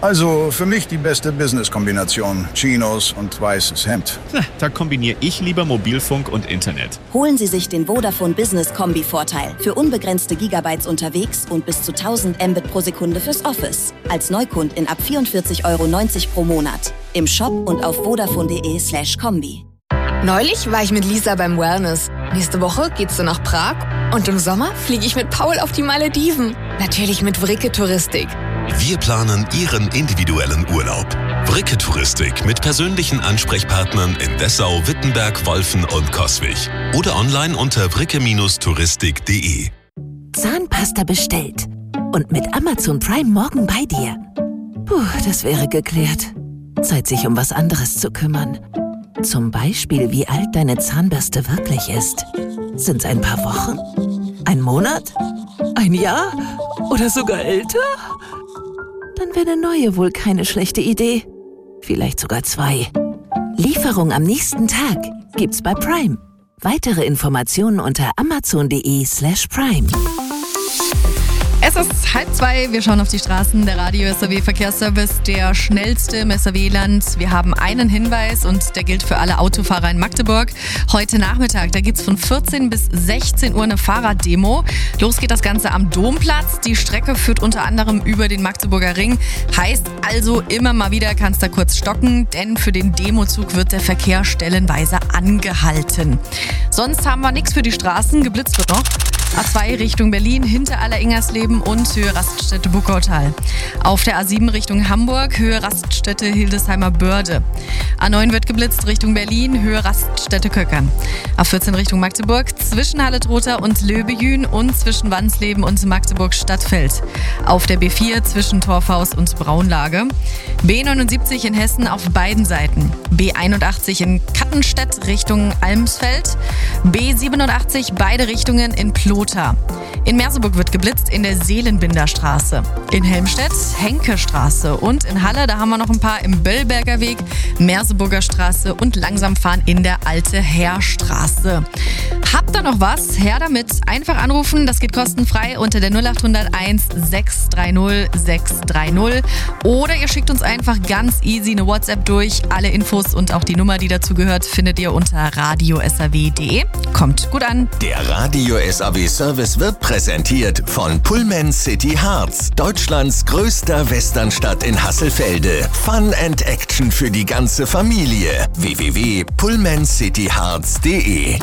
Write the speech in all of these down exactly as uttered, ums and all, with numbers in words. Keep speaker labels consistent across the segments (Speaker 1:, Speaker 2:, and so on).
Speaker 1: Also für mich die beste Business-Kombination. Chinos und weißes Hemd.
Speaker 2: Da kombiniere ich lieber Mobilfunk und Internet.
Speaker 3: Holen Sie sich den Vodafone Business Kombi-Vorteil. Für unbegrenzte Gigabytes unterwegs und bis zu tausend Mbit pro Sekunde fürs Office. Als Neukundin ab vierundvierzig Euro neunzig pro Monat. Im Shop und auf vodafone.de slash Kombi.
Speaker 4: Neulich war ich mit Lisa beim Wellness. Nächste Woche geht's dann nach Prag. Und im Sommer fliege ich mit Paul auf die Malediven. Natürlich mit Vricke Touristik.
Speaker 5: Wir planen Ihren individuellen Urlaub. Vricke Touristik mit persönlichen Ansprechpartnern in Dessau, Wittenberg, Wolfen und Coswig. Oder online unter vricke touristik punkt de.
Speaker 6: Zahnpasta bestellt. Und mit Amazon Prime morgen bei dir. Puh, das wäre geklärt. Zeit, sich um was anderes zu kümmern. Zum Beispiel, wie alt deine Zahnbürste wirklich ist. Sind's ein paar Wochen? Ein Monat? Ein Jahr? Oder sogar älter? Dann wäre eine neue wohl keine schlechte Idee. Vielleicht sogar zwei. Lieferung am nächsten Tag gibt's bei Prime. Weitere Informationen unter amazon.de slash Prime.
Speaker 7: Es ist halb zwei, wir schauen auf die Straßen. Der Radio-S R W-Verkehrsservice, der schnellste im S R W-Land. Wir haben einen Hinweis und der gilt für alle Autofahrer in Magdeburg. Heute Nachmittag, da geht's von vierzehn bis sechzehn Uhr eine Fahrraddemo. Los geht das Ganze am Domplatz. Die Strecke führt unter anderem über den Magdeburger Ring. Heißt also, immer mal wieder kannst du kurz stocken, denn für den Demozug wird der Verkehr stellenweise angehalten. Sonst haben wir nichts für die Straßen, geblitzt wird noch. A zwei Richtung Berlin, hinter Aller-Ingersleben und Höhe Raststätte Buckautal. Auf der A sieben Richtung Hamburg, Höhe Raststätte Hildesheimer Börde. A neun wird geblitzt Richtung Berlin, Höhe Raststätte Köckern. A vierzehn Richtung Magdeburg, zwischen Halle-Trotha und Löbejün und zwischen Wansleben und Magdeburg-Stadtfeld. Auf der B vier zwischen Torfhaus und Braunlage. B neunundsiebzig in Hessen auf beiden Seiten. B einundachtzig in Kattenstedt Richtung Almsfeld. B siebenundachtzig beide Richtungen in Ploth. In Merseburg wird geblitzt in der Seelenbinderstraße. In Helmstedt Henkestraße und in Halle, da haben wir noch ein paar im Böllberger Weg, Merseburger Straße und langsam fahren in der Alte Heerstraße. Habt ihr noch was? Her damit. Einfach anrufen, das geht kostenfrei unter der null acht null eins sechs drei null sechs drei null oder ihr schickt uns einfach ganz easy eine WhatsApp durch. Alle Infos und auch die Nummer, die dazu gehört, findet ihr unter radio s r w punkt de. Kommt gut an.
Speaker 5: Der Radio-S R W-Service wird präsentiert von Pullman City Harz, Deutschlands größter Westernstadt in Hasselfelde. Fun and Action für die ganze Familie. w w w punkt pullman city harz punkt de.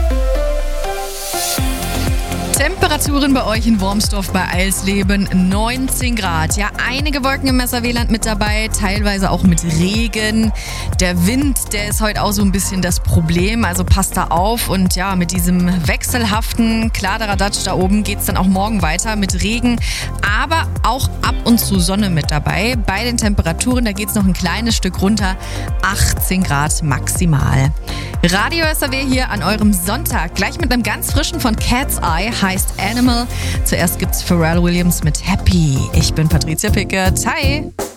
Speaker 7: Temperaturen bei euch in Wormsdorf bei Eilsleben neunzehn Grad. Ja, einige Wolken im S R W-Land mit dabei, teilweise auch mit Regen. Der Wind, der ist heute auch so ein bisschen das Problem, also passt da auf. Und ja, mit diesem wechselhaften Kladderadatsch da oben geht's dann auch morgen weiter mit Regen, aber auch ab und zu Sonne mit dabei. Bei den Temperaturen, da geht's noch ein kleines Stück runter, achtzehn Grad maximal. Radio S R W hier an eurem Sonntag, gleich mit einem ganz frischen von Cat's Eye, heißt Animal. Zuerst gibt's Pharrell Williams mit Happy. Ich bin Patricia Pickert. Hi!